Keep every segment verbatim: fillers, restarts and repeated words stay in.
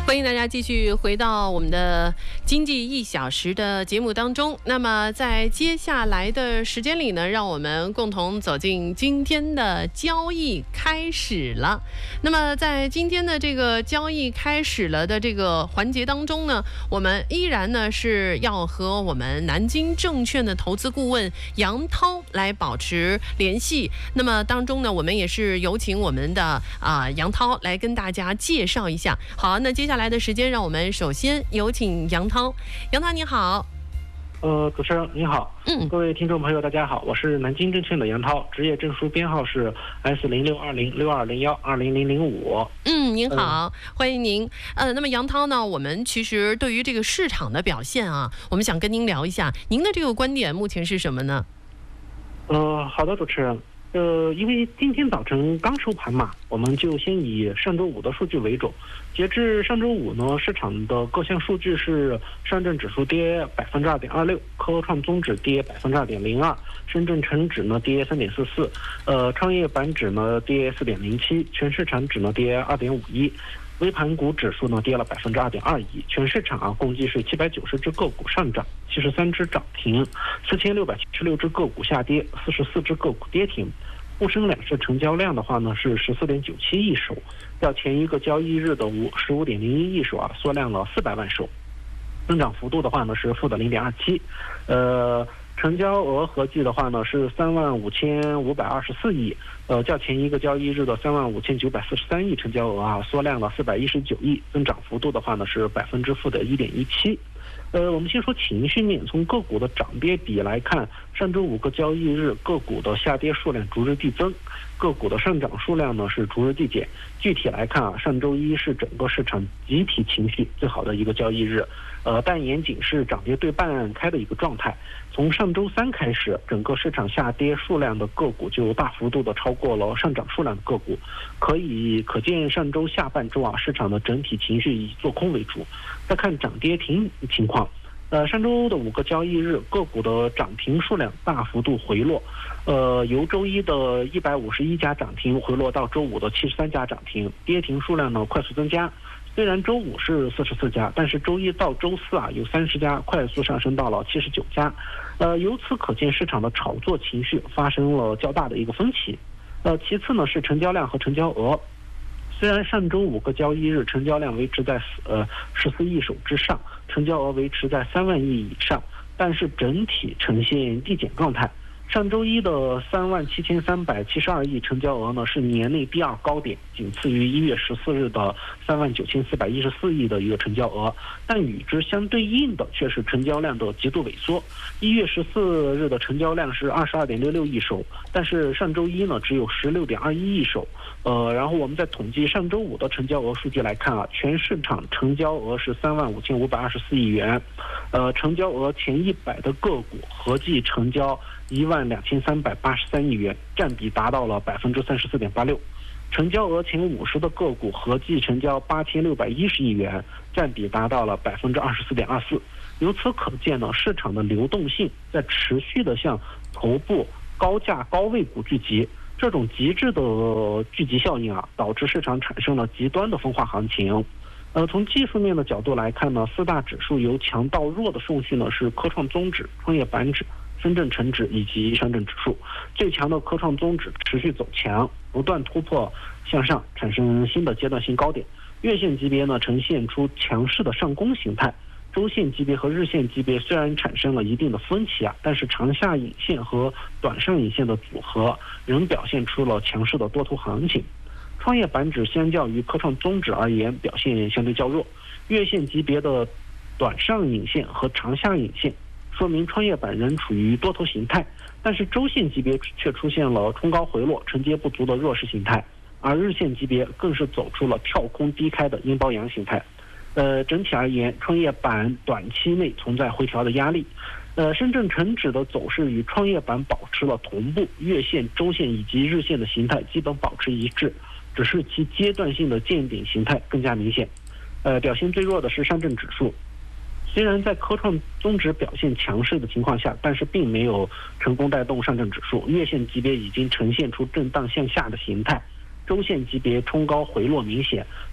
欢迎大家继续回到我们的经济一小时的节目当中。那么在接下来的时间里呢，让我们共同走进今天的交易开始了。那么在今天的这个交易开始了的这个环节当中呢，我们依然呢是要和我们南京证券的投资顾问杨涛来保持联系。那么当中呢，我们也是有请我们的啊、呃、杨涛来跟大家介绍一下。好，那接下来的时间，让我们首先有请杨涛。杨涛你好。 呃，主持人你好， 嗯， 各位听众朋友大家好，我是南京证券的杨涛，职业证书编号是 S 零六二零六二零幺二零零零五。 嗯，您好，嗯、欢迎您。呃，那么杨涛呢，我们其实对于这个市场的表现啊，我们想跟您聊一下，您的这个观点目前是什么呢？ 呃，好的，主持人。呃，因为今天早晨刚收盘嘛，我们就先以上周五的数据为主。截至上周五呢，市场的各项数据是：上证指数跌百分之二点二六，科创综指跌百分之二点零二，深圳成指呢跌三点四四，呃，创业板指呢跌四点零七，全市场指呢跌二点五一。微盘股指数呢跌了百分之二点二一，全市场啊共计是七百九十只个股上涨，七十三只涨停，四千六百七十六只个股下跌，四十四只个股跌停。沪深两市成交量的话呢是十四点九七亿手，较前一个交易日的五十五点零一亿手啊缩量了四百万手，增长幅度的话呢是负的零点二七，呃。成交额合计的话呢是三万五千五百二十四亿，呃，较前一个交易日的三万五千九百四十三亿成交额啊，缩量了四百一十九亿，增长幅度的话呢是百分之负的一点一七。呃，我们先说情绪面，从个股的涨跌比来看，上周五个交易日个股的下跌数量逐日递增，个股的上涨数量呢是逐日递减。具体来看啊，上周一是整个市场集体情绪最好的一个交易日，呃，但严谨是涨跌对半开的一个状态。从上周三开始，整个市场下跌数量的个股就大幅度的超过了上涨数量的个股，可以可见上周下半周啊，市场的整体情绪以做空为主。再看涨跌停情况，呃，上周的五个交易日个股的涨停数量大幅度回落，呃，由周一的一百五十一家涨停回落到周五的七十三家涨停，跌停数量呢快速增加。虽然周五是四十四家，但是周一到周四啊有三十家，快速上升到了七十九家。呃，由此可见市场的炒作情绪发生了较大的一个分歧。呃，其次呢是成交量和成交额。虽然上周五个交易日成交量维持在呃十四亿手之上，成交额维持在三万亿以上，但是整体呈现递减状态。上周一的三万七千三百七十二亿成交额呢是年内第二高点，仅次于一月十四日的三万九千四百一十四亿的一个成交额，但与之相对应的却是成交量的极度萎缩。一月十四日的成交量是二十二点六六亿手，但是上周一呢只有十六点二一亿手。呃，然后我们再统计上周五的成交额数据来看啊，全市场成交额是三万五千五百二十四亿元，呃，成交额前一百的个股合计成交一万两千三百八十三亿元，占比达到了百分之三十四点八六。成交额前五十的个股合计成交八千六百一十亿元，占比达到了百分之二十四点二四。由此可见呢，市场的流动性在持续的向头部高价高位股聚集。这种极致的聚集效应啊，导致市场产生了极端的分化行情。呃，从技术面的角度来看呢，四大指数由强到弱的顺序呢是科创综指、创业板指、深圳成指以及上证指数。最强的科创综指持续走强，不断突破向上，产生新的阶段性高点。月线级别呢呈现出强势的上攻形态。周线级别和日线级别虽然产生了一定的分歧啊，但是长下影线和短上影线的组合仍表现出了强势的多头行情。创业板指相较于科创综指而言表现相对较弱，月线级别的短上影线和长下影线说明创业板仍处于多头形态，但是周线级别却出现了冲高回落、承接不足的弱势形态，而日线级别更是走出了跳空低开的阴包阳形态。呃，整体而言，创业板短期内存在回调的压力。呃，深圳成指的走势与创业板保持了同步，月线、周线以及日线的形态基本保持一致，只是其阶段性的见顶形态更加明显。呃，表现最弱的是上证指数，虽然在科创综指表现强势的情况下，但是并没有成功带动上证指数，月线级别已经呈现出震荡向下的形态。周线级别冲高回落明显，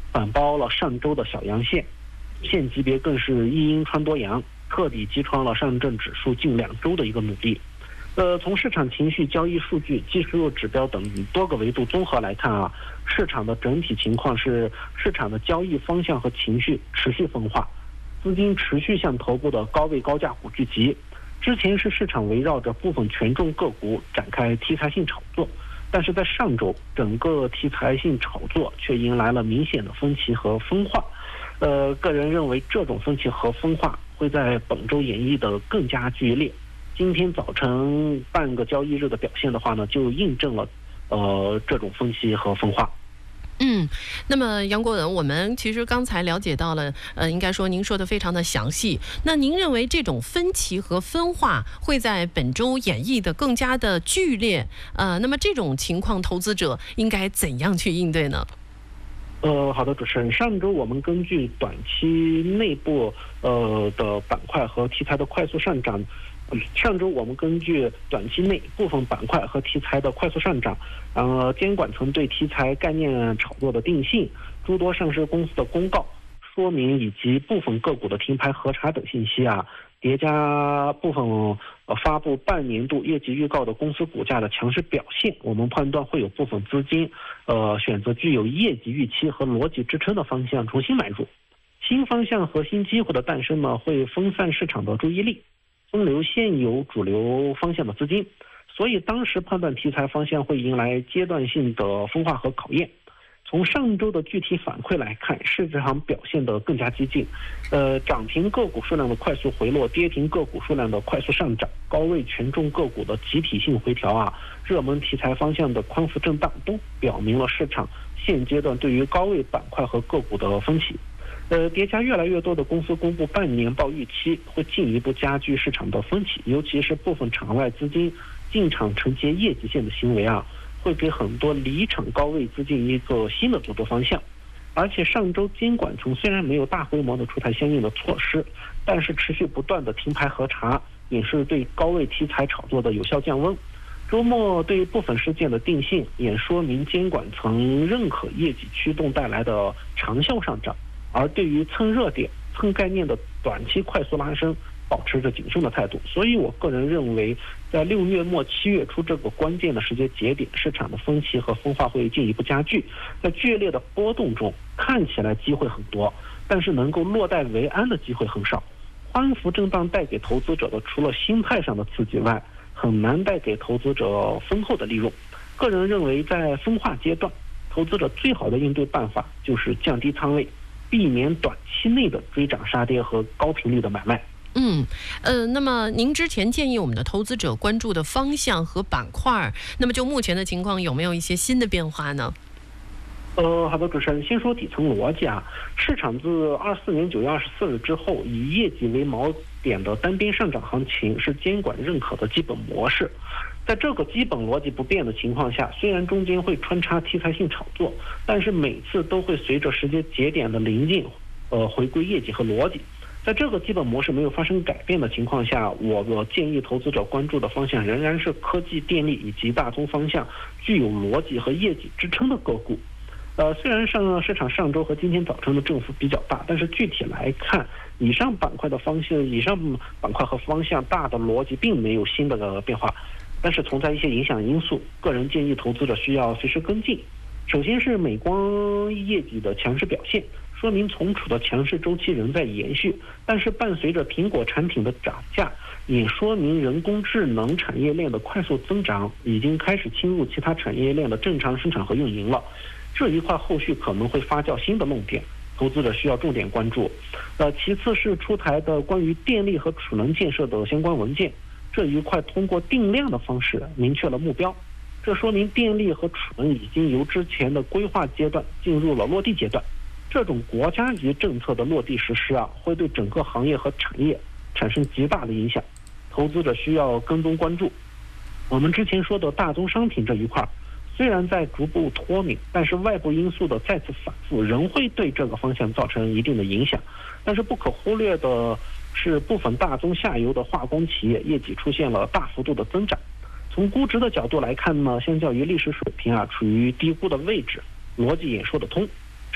反包了上周的小阳线，现级别更是一阴穿多阳，彻底击穿了上证指数近两周的一个努力。呃，从市场情绪、交易数据、技术指标等多个维度综合来看啊，市场的整体情况是市场的交易方向和情绪持续分化，资金持续向头部的高位高价股聚集。之前是市场围绕着部分权重个股展开题材性炒作，但是在上周，整个题材性炒作却迎来了明显的分歧和分化。呃，个人认为这种分歧和分化会在本周演绎的更加剧烈。今天早晨半个交易日的表现的话呢，就印证了呃这种分歧和分化。 嗯，那么杨国文，我们其实刚才了解到了，呃，应该说您说的非常的详细。那您认为这种分歧和分化会在本周演绎的更加的剧烈？呃，那么这种情况，投资者应该怎样去应对呢？ 呃，好的，主持人，上周我们根据短期内部呃的板块和题材的快速上涨。上周我们根据短期内部分板块和题材的快速上涨，呃，监管层对题材概念炒作的定性、诸多上市公司的公告、说明以及部分个股的停牌核查等信息啊，叠加部分呃发布半年度业绩预告的公司股价的强势表现，我们判断会有部分资金呃选择具有业绩预期和逻辑支撑的方向重新买入。新方向和新机会的诞生呢，会分散市场的注意力，分流现有主流方向的资金，所以当时判断题材方向会迎来阶段性的分化和考验。从上周的具体反馈来看，市场表现得更加激进，呃，涨停个股数量的快速回落，跌停个股数量的快速上涨，高位权重个股的集体性回调啊，热门题材方向的宽幅震荡，都表明了市场现阶段对于高位板块和个股的分歧。呃，叠加越来越多的公司公布半年报预期，会进一步加剧市场的分歧，尤其是部分场外资金进场承接业绩线的行为啊，会给很多离场高位资金一个新的主动方向。而且上周监管层虽然没有大规模的出台相应的措施，但是持续不断的停牌核查，也是对高位题材炒作的有效降温。周末对部分事件的定性，也说明监管层认可业绩驱动带来的长效上涨。而对于蹭热点、蹭概念的短期快速拉升，保持着谨慎的态度。所以我个人认为，在六月末七月初这个关键的时间节点，市场的分歧和分化会进一步加剧。在剧烈的波动中，看起来机会很多，但是能够落袋为安的机会很少。宽幅震荡带给投资者的，除了心态上的刺激外，很难带给投资者丰厚的利润。个人认为，在分化阶段，投资者最好的应对办法就是降低仓位，避免短期内的追涨杀跌和高频率的买卖。 嗯，呃，那么您之前建议我们的投资者关注的方向和板块，那么就目前的情况有没有一些新的变化呢？ 呃，好的，主持人，先说底层逻辑啊。市场自二四年九月二十四日之后，以业绩为锚点的单边上涨行情是监管认可的基本模式。在这个基本逻辑不变的情况下，虽然中间会穿插题材性炒作，但是每次都会随着时间节点的临近，呃，回归业绩和逻辑。在这个基本模式没有发生改变的情况下，我我建议投资者关注的方向仍然是科技、电力以及大宗方向具有逻辑和业绩支撑的个股。呃，虽然上市场上周和今天早晨的振幅比较大，但是具体来看，以上板块的方向、以上板块和方向大的逻辑并没有新的变化，但是存在一些影响因素，个人建议投资者需要随时跟进。首先是美光业绩的强势表现，说明存储的强势周期仍在延续，但是伴随着苹果产品的涨价，也说明人工智能产业链的快速增长已经开始侵入其他产业链的正常生产和运营了。这一块后续可能会发酵新的论点，投资者需要重点关注。呃，其次是出台的关于电力和储能建设的相关文件，这一块通过定量的方式明确了目标，这说明电力和储能已经由之前的规划阶段进入了落地阶段。这种国家级政策的落地实施啊，会对整个行业和产业产生极大的影响，投资者需要跟踪关注。我们之前说的大宗商品这一块，虽然在逐步脱敏，但是外部因素的再次反复仍会对这个方向造成一定的影响。但是不可忽略的是，部分大宗下游的化工企业业绩出现了大幅度的增长。从估值的角度来看呢，相较于历史水平啊，处于低估的位置，逻辑也说得通。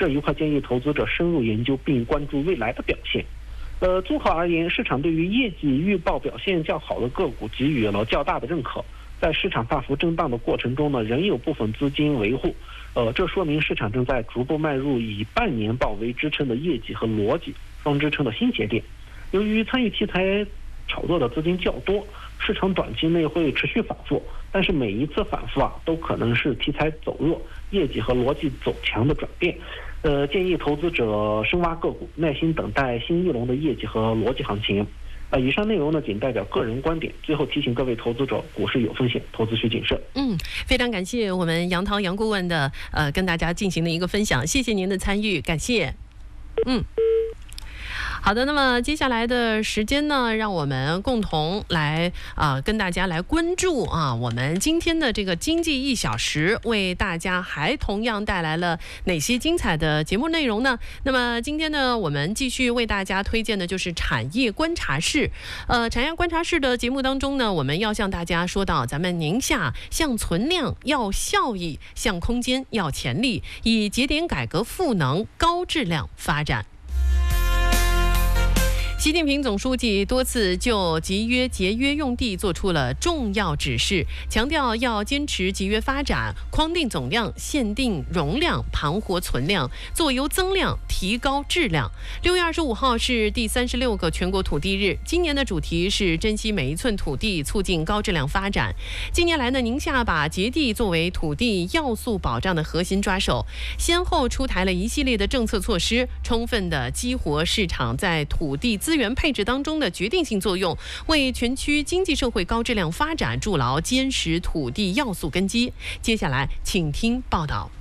这一块建议投资者深入研究并关注未来的表现。呃，综合而言，市场对于业绩预报表现较好的个股给予了较大的认可。在市场大幅震荡的过程中呢，仍有部分资金维护，呃，这说明市场正在逐步迈入以半年报为支撑的业绩和逻辑双支撑的新节点。由于参与题材炒作的资金较多，市场短期内会持续反复，但是每一次反复啊，都可能是题材走弱、业绩和逻辑走强的转变。呃，建议投资者深挖个股，耐心等待新一轮的业绩和逻辑行情。呃，以上内容呢，仅代表个人观点。最后提醒各位投资者，股市有风险，投资需谨慎。 嗯，非常感谢我们杨涛杨顾问的呃跟大家进行的一个分享，谢谢您的参与，感谢。嗯。好的，那么接下来的时间呢，让我们共同来啊、呃、跟大家来关注啊，我们今天的这个经济一小时为大家还同样带来了哪些精彩的节目内容呢？那么今天呢，我们继续为大家推荐的就是产业观察室。呃，产业观察室的节目当中呢，我们要向大家说到，咱们宁夏向存量要效益，向空间要潜力，以节点改革赋能高质量发展。习近平总书记多次就集约节约用地作出了重要指示，强调要坚持集约发展，框定总量，限定容量，盘活存量，做优增量，提高质量。六月二十五号是第三十六个全国土地日，今年的主题是珍惜每一寸土地，促进高质量发展。近年来呢，宁夏把节地作为土地要素保障的核心抓手，先后出台了一系列的政策措施，充分的激活市场在土地资源配置当中的决定性作用，为全区经济社会高质量发展筑牢坚实土地要素根基。接下来请听报道。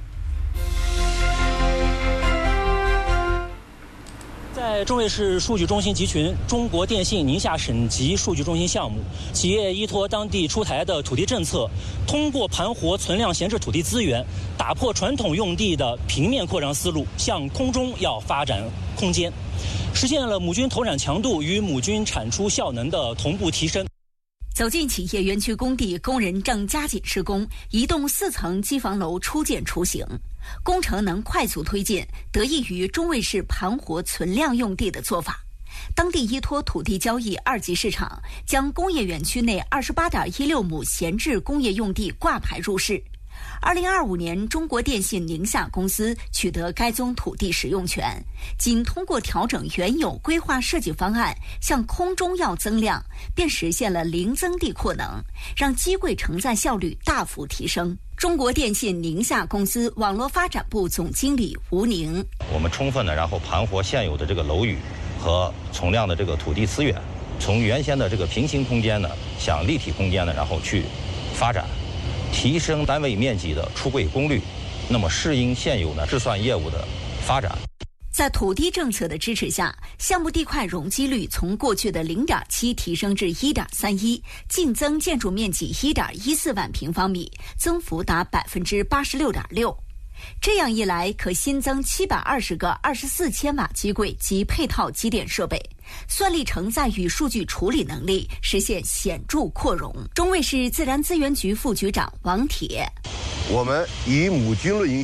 在中卫市数据中心集群中国电信宁夏省级数据中心项目，企业依托当地出台的土地政策，通过盘活存量闲置土地资源，打破传统用地的平面扩张思路，向空中要发展空间，实现了亩均投产强度与亩均产出效能的同步提升。 走进企业园区工地，工人正加紧施工，一栋四层机房楼初建雏形。工程能快速推进，得益于中卫市盘活存量用地的做法。当地依托土地交易二级市场，将工业园区内二十八点一六亩闲置工业用地挂牌入市。二零二五年，中国电信宁夏公司取得该宗土地使用权，仅通过调整原有规划设计方案，向空中要增量，便实现了零增地扩能，让机柜承载效率大幅提升。中国电信宁夏公司网络发展部总经理吴宁： 我们充分的然后盘活现有的这个楼宇和存量的这个土地资源，从原先的这个平行空间呢，向立体空间呢，然后去发展。提升单位面积的出柜功率，那么适应现有呢制算业务的发展。 在土地政策的支持下，项目地块容积率从过去的 零点七 提升至 一点三一， 净增建筑面积 一点一四万平方米，增幅达 百分之八十六点六。这样一来，可新增七百二十个二十四千瓦机柜及配套机电设备，算力承载与数据处理能力实现显著扩容。中卫市自然资源局副局长王铁： 我们以亩均论营